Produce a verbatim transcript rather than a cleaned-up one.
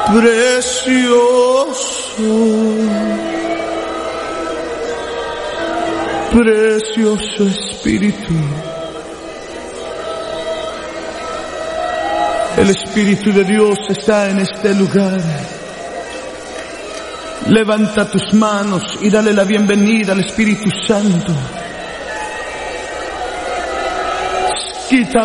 Precioso, precioso Espíritu. El Espíritu de Dios está en este lugar. Levanta tus manos y dale la bienvenida al Espíritu Santo. Quita